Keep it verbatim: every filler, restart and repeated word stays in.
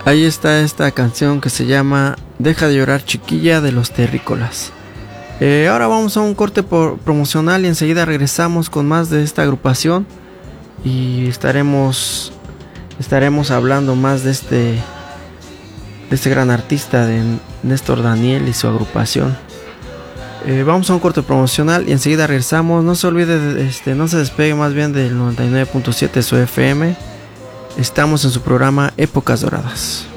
Ahí está esta canción que se llama Deja de llorar chiquilla de los Terrícolas. Eh, ahora vamos a un corte por, promocional y enseguida regresamos con más de esta agrupación y estaremos estaremos hablando más de este de este gran artista de Néstor Daniel y su agrupación. Eh, vamos a un corte promocional y enseguida regresamos. No se olvide, de, este, no se despegue más bien del noventa y nueve punto siete de su F M. Estamos en su programa Épocas Doradas.